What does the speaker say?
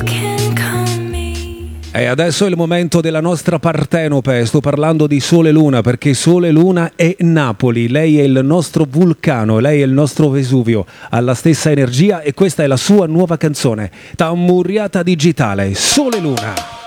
E adesso è il momento della nostra Partenope. Sto parlando di Sole e Luna, perché Sole e Luna è Napoli. Lei è il nostro vulcano, lei è il nostro Vesuvio. Ha la stessa energia e questa è la sua nuova canzone, Tammurriata Digitale, Sole e Luna.